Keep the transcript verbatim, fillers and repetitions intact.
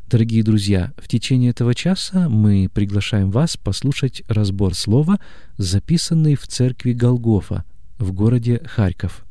Дорогие друзья, в течение этого часа мы приглашаем вас послушать разбор слова, записанный в церкви Голгофа в городе Харьков.